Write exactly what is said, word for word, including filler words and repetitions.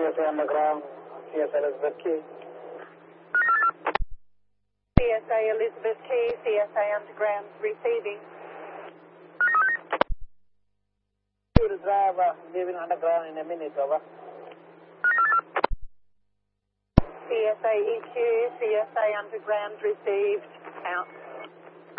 S A Underground, C S A Elizabeth Key. C S A Elizabeth Key, C S A Underground receiving. You will drive uh, leaving Underground in a minute, over. C S A E Q, C S A Underground received, out.